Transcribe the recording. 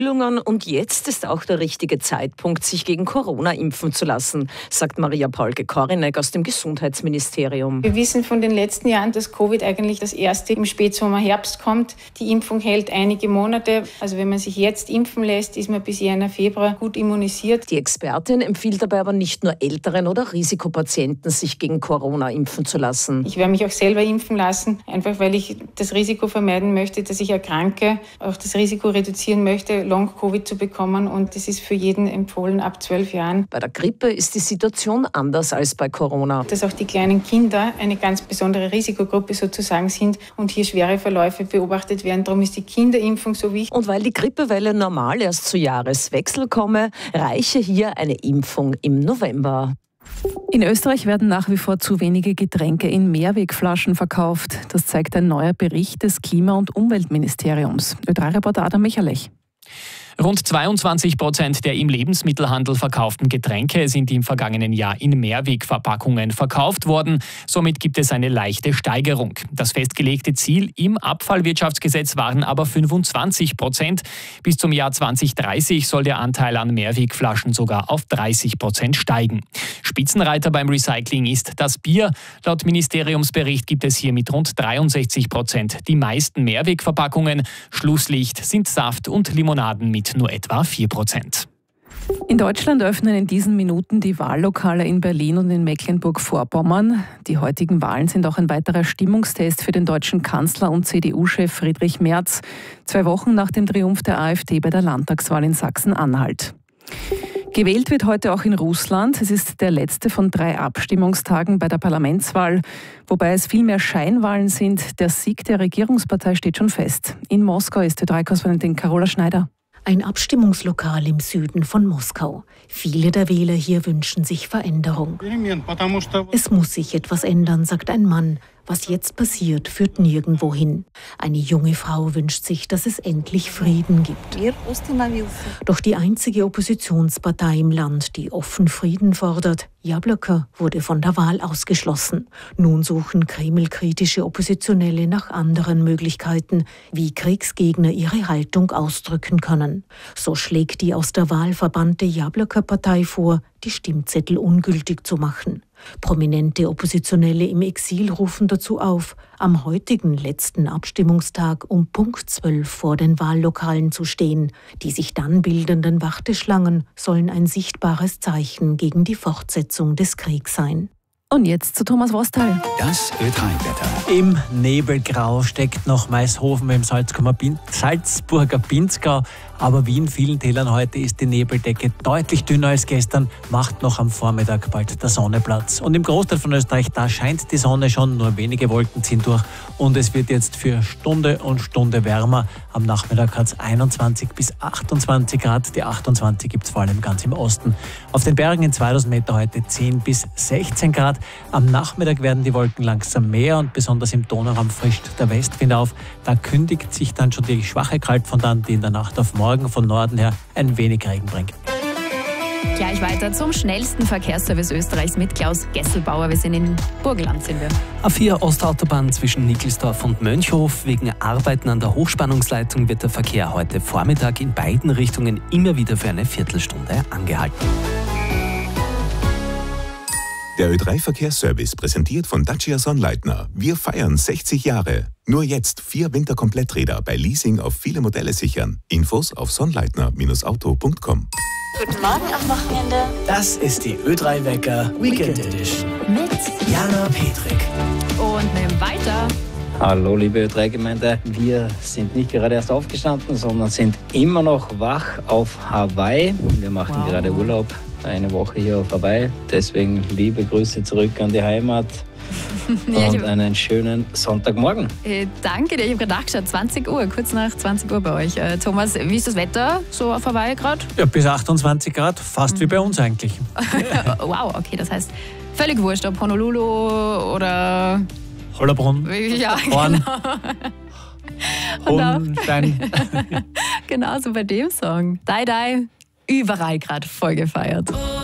Und jetzt ist auch der richtige Zeitpunkt, sich gegen Corona impfen zu lassen, sagt Maria Paulke-Korinek aus dem Gesundheitsministerium. Wir wissen von den letzten Jahren, dass Covid eigentlich das erste im Spätsommer, Herbst kommt. Die Impfung hält einige Monate. Also wenn man sich jetzt impfen lässt, ist man bis Jänner, Februar gut immunisiert. Die Expertin empfiehlt dabei aber nicht nur älteren oder Risikopatienten, sich gegen Corona impfen zu lassen. Ich werde mich auch selber impfen lassen, einfach weil ich das Risiko vermeiden möchte, dass ich erkranke, auch das Risiko reduzieren möchte, Long-Covid zu bekommen, und das ist für jeden empfohlen ab 12 Jahren. Bei der Grippe ist die Situation anders als bei Corona. Dass auch die kleinen Kinder eine ganz besondere Risikogruppe sozusagen sind und hier schwere Verläufe beobachtet werden. Darum ist die Kinderimpfung so wichtig. Und weil die Grippewelle normal erst zu Jahreswechsel komme, reiche hier eine Impfung im November. In Österreich werden nach wie vor zu wenige Getränke in Mehrwegflaschen verkauft. Das zeigt ein neuer Bericht des Klima- und Umweltministeriums. Ö3-Reporter Adam Michalich. Rund 22% der im Lebensmittelhandel verkauften Getränke sind im vergangenen Jahr in Mehrwegverpackungen verkauft worden. Somit gibt es eine leichte Steigerung. Das festgelegte Ziel im Abfallwirtschaftsgesetz waren aber 25%. Bis zum Jahr 2030 soll der Anteil an Mehrwegflaschen sogar auf 30% steigen. Spitzenreiter beim Recycling ist das Bier. Laut Ministeriumsbericht gibt es hier mit rund 63% die meisten Mehrwegverpackungen. Schlusslicht sind Saft und Limonaden mit nur etwa 4%. In Deutschland öffnen in diesen Minuten die Wahllokale in Berlin und in Mecklenburg-Vorpommern. Die heutigen Wahlen sind auch ein weiterer Stimmungstest für den deutschen Kanzler und CDU-Chef Friedrich Merz, 2 Wochen nach dem Triumph der AfD bei der Landtagswahl in Sachsen-Anhalt. Gewählt wird heute auch in Russland. Es ist der letzte von 3 Abstimmungstagen bei der Parlamentswahl, wobei es viel mehr Scheinwahlen sind. Der Sieg der Regierungspartei steht schon fest. In Moskau ist Ö3-Korrespondentin Carola Schneider. Ein Abstimmungslokal im Süden von Moskau. Viele der Wähler hier wünschen sich Veränderung. Es muss sich etwas ändern, sagt ein Mann. Was jetzt passiert, führt nirgendwo hin. Eine junge Frau wünscht sich, dass es endlich Frieden gibt. Doch die einzige Oppositionspartei im Land, die offen Frieden fordert, Jabloko, wurde von der Wahl ausgeschlossen. Nun suchen Kreml-kritische Oppositionelle nach anderen Möglichkeiten, wie Kriegsgegner ihre Haltung ausdrücken können. So schlägt die aus der Wahl verbannte Jabloko-Partei vor, die Stimmzettel ungültig zu machen. Prominente Oppositionelle im Exil rufen dazu auf, am heutigen letzten Abstimmungstag um Punkt 12 vor den Wahllokalen zu stehen. Die sich dann bildenden Warteschlangen sollen ein sichtbares Zeichen gegen die Fortsetzung des Kriegs sein. Und jetzt zu Thomas Wostal. Das Ö3-Wetter. Im Nebelgrau steckt noch Maishofen im Salzburger Pinzgau. Aber wie in vielen Tälern heute ist die Nebeldecke deutlich dünner als gestern, macht noch am Vormittag bald der Sonne Platz. Und im Großteil von Österreich, da scheint die Sonne schon, nur wenige Wolken ziehen durch. Und es wird jetzt für Stunde und Stunde wärmer. Am Nachmittag hat es 21 bis 28 Grad. Die 28 gibt es vor allem ganz im Osten. Auf den Bergen in 2000 Meter heute 10 bis 16 Grad. Am Nachmittag werden die Wolken langsam mehr und besonders im Donauraum frischt der Westwind auf. Da kündigt sich dann schon die schwache Kaltfront an, die in der Nacht auf morgen von Norden her ein wenig Regen bringt. Gleich weiter zum schnellsten Verkehrsservice Österreichs mit Klaus Gesselbauer. Wir sind in Burgenland, sind wir. A4 Ostautobahn zwischen Nickelsdorf und Mönchhof. Wegen Arbeiten an der Hochspannungsleitung wird der Verkehr heute Vormittag in beiden Richtungen immer wieder für eine Viertelstunde angehalten. Der Ö3-Verkehrsservice präsentiert von Dacia Sonnleitner. Wir feiern 60 Jahre. Nur jetzt 4 Winterkompletträder bei Leasing auf viele Modelle sichern. Infos auf sonnleitner-auto.com. Guten Morgen am Wochenende. Das ist die Ö3-Wecker Weekend Edition. Mit Jana Petrik. Und mit weiter. Hallo liebe Ö3-Gemeinde, wir sind nicht gerade erst aufgestanden, sondern sind immer noch wach auf Hawaii. Wir machen gerade Urlaub, eine Woche hier auf Hawaii. Deswegen liebe Grüße zurück an die Heimat und einen schönen Sonntagmorgen. Danke dir, ich habe gerade nachgeschaut, 20 Uhr, kurz nach 20 Uhr bei euch. Thomas, wie ist das Wetter so auf Hawaii gerade? Ja, bis 28 Grad, fast wie bei uns eigentlich. Wow, okay, das heißt völlig wurscht, ob Honolulu oder... Hollabrunn. Ja, Horn. Genau. Hohenstein. Genauso bei dem Song. Dai Dai, überall gerade voll gefeiert.